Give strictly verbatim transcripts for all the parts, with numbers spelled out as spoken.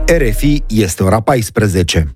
R F I, este ora paisprezece.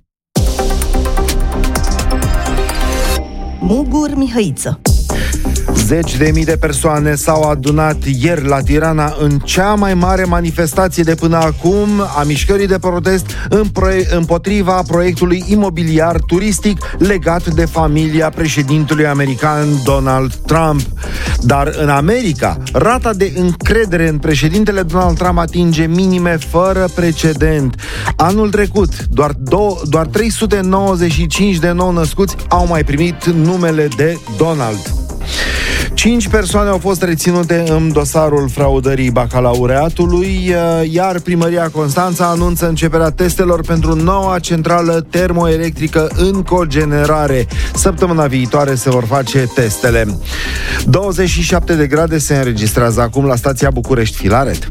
Mugur Mihăiță. Zeci de mii de persoane s-au adunat ieri la Tirana în cea mai mare manifestație de până acum a mișcării de protest împotriva proiectului imobiliar turistic legat de familia președintelui american Donald Trump. Dar în America, rata de încredere în președintele Donald Trump atinge minime fără precedent. Anul trecut, doar, două, doar trei sute nouăzeci și cinci de nou-născuți au mai primit numele de Donald. Cinci persoane au fost reținute în dosarul fraudării bacalaureatului, iar Primăria Constanța anunță începerea testelor pentru noua centrală termoelectrică în cogenerare. Săptămâna viitoare se vor face testele. douăzeci și șapte de grade se înregistrează acum la stația București Filaret.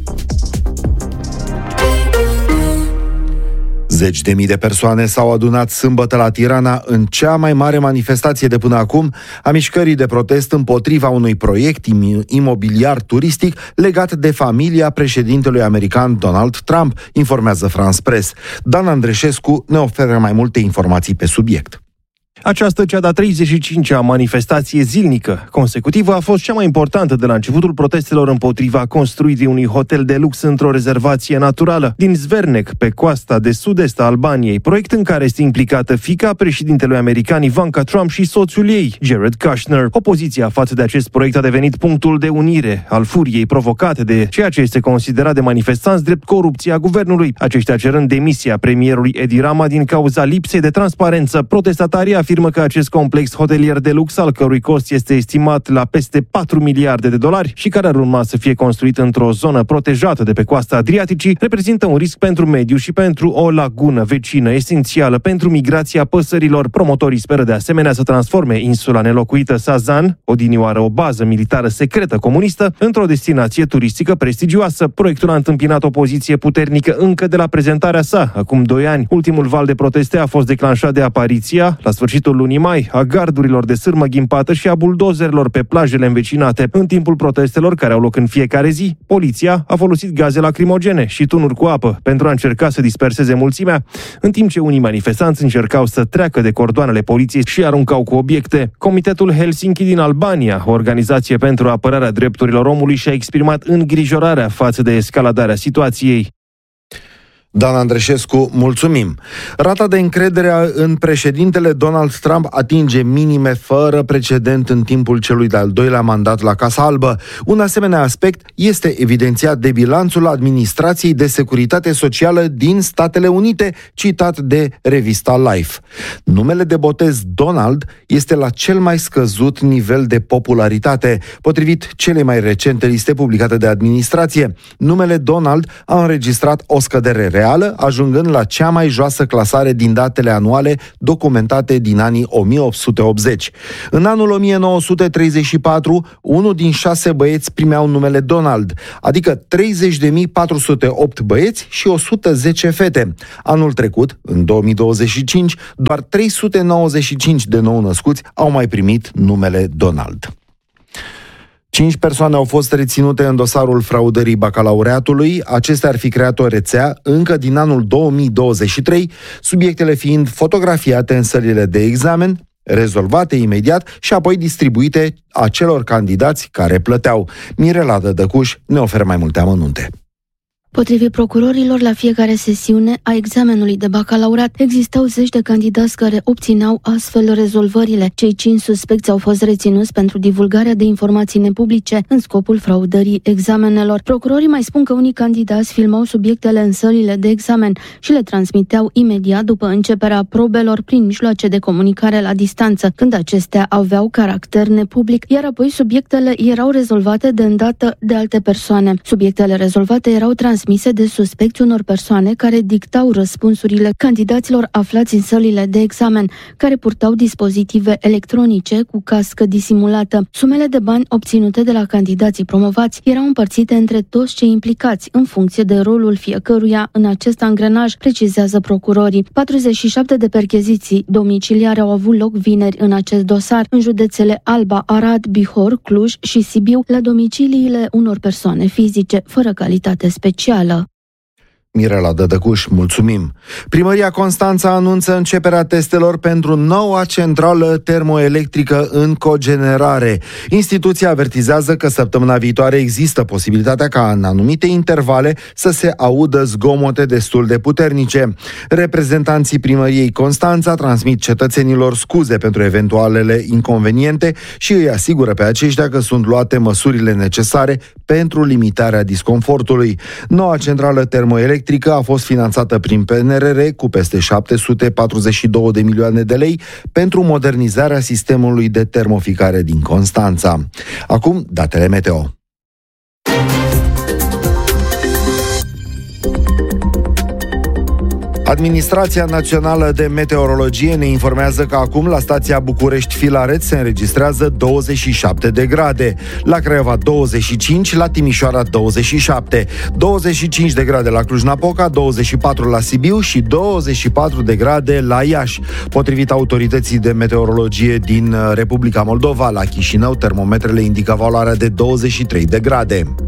Zeci de mii de persoane s-au adunat sâmbătă la Tirana în cea mai mare manifestație de până acum a mișcării de protest împotriva unui proiect imobiliar turistic legat de familia președintelui american Donald Trump, informează France Press. Dan Andreșescu ne oferă mai multe informații pe subiect. Această cea de-a treizeci și cincea manifestație zilnică consecutivă a fost cea mai importantă de la începutul protestelor împotriva construirii unui hotel de lux într-o rezervație naturală din Zvernec, pe coasta de sud-est a Albaniei, proiect în care este implicată fiica președintelui american Ivanka Trump și soțul ei, Jared Kushner. Opoziția față de acest proiect a devenit punctul de unire al furiei provocate de ceea ce este considerat de manifestanți drept corupția guvernului, aceștia cerând demisia premierului Edi Rama din cauza lipsei de transparență. Protestatarii afirmă că acest complex hotelier de lux, al cărui cost este estimat la peste patru miliarde de dolari și care ar urma să fie construit într-o zonă protejată de pe coasta Adriaticii, reprezintă un risc pentru mediu și pentru o lagună vecină esențială pentru migrația păsărilor. Promotorii speră de asemenea să transforme insula nelocuită Sazan, odinioară o bază militară secretă comunistă, într-o destinație turistică prestigioasă. Proiectul a întâmpinat opoziție puternică încă de la prezentarea sa, acum doi ani. Ultimul val de proteste a fost declanșat de apariția, la sfârșitul lunii mai, a gardurilor de sârmă ghimpată și a buldozerelor pe plajele învecinate. În timpul protestelor, care au loc în fiecare zi, poliția a folosit gaze lacrimogene și tunuri cu apă pentru a încerca să disperseze mulțimea, în timp ce unii manifestanți încercau să treacă de cordoanele poliției și aruncau cu obiecte. Comitetul Helsinki din Albania, o organizație pentru apărarea drepturilor omului, și-a exprimat îngrijorarea față de escaladarea situației. Dan Andreșescu, mulțumim. Rata de încredere în președintele Donald Trump atinge minime fără precedent în timpul celui de-al doilea mandat la Casa Albă. Un asemenea aspect este evidențiat de bilanțul Administrației de Securitate Socială din Statele Unite, citat de revista Life. Numele de botez Donald este la cel mai scăzut nivel de popularitate, potrivit celei mai recente liste publicate de administrație. Numele Donald a înregistrat o scădere reală, ajungând la cea mai joasă clasare din datele anuale documentate din anii o mie opt sute optzeci. În anul o mie nouă sute treizeci și patru, unul din șase băieți primeau numele Donald, adică treizeci de mii patru sute opt băieți și o sută zece fete. Anul trecut, în două mii douăzeci și cinci, doar trei sute nouăzeci și cinci de nou-născuți au mai primit numele Donald. Cinci persoane au fost reținute în dosarul fraudării bacalaureatului. Acestea ar fi creat o rețea încă din anul două mii douăzeci și trei, subiectele fiind fotografiate în sălile de examen, rezolvate imediat și apoi distribuite acelor candidați care plăteau. Mirela Dădăcuș ne oferă mai multe amănunte. Potrivit procurorilor, la fiecare sesiune a examenului de bacalaureat existau zeci de candidați care obțineau astfel rezolvările. Cei cinci suspecți au fost reținuți pentru divulgarea de informații nepublice în scopul fraudării examenelor. Procurorii mai spun că unii candidați filmau subiectele în sălile de examen și le transmiteau imediat după începerea probelor prin mijloace de comunicare la distanță, când acestea aveau caracter nepublic, iar apoi subiectele erau rezolvate de îndată de alte persoane. Subiectele rezolvate erau transmise de suspecți unor persoane care dictau răspunsurile candidaților aflați în sălile de examen, care purtau dispozitive electronice cu cască disimulată. Sumele de bani obținute de la candidații promovați erau împărțite între toți cei implicați, în funcție de rolul fiecăruia în acest angrenaj, precizează procurorii. patruzeci și șapte de percheziții domiciliare au avut loc vineri în acest dosar, în județele Alba, Arad, Bihor, Cluj și Sibiu, la domiciliile unor persoane fizice, fără calitate specială. Mirela Dădăcuș, mulțumim. Primăria Constanța anunță începerea testelor pentru noua centrală termoelectrică în cogenerare. Instituția avertizează că săptămâna viitoare există posibilitatea ca în anumite intervale să se audă zgomote destul de puternice. Reprezentanții primăriei Constanța transmit cetățenilor scuze pentru eventualele inconveniente și îi asigură pe aceștia că sunt luate măsurile necesare pentru limitarea disconfortului. Noua centrală termoelectrică a fost finanțată prin P N R R cu peste șapte sute patruzeci și două de milioane de lei pentru modernizarea sistemului de termoficare din Constanța. Acum, datele meteo. Administrația Națională de Meteorologie ne informează că acum la stația București-Filareț se înregistrează douăzeci și șapte de grade, la Craiova douăzeci și cinci, la Timișoara douăzeci și șapte, douăzeci și cinci de grade la Cluj-Napoca, douăzeci și patru la Sibiu și douăzeci și patru de grade la Iași. Potrivit autorității de meteorologie din Republica Moldova, la Chișinău, termometrele indică valoarea de douăzeci și trei de grade.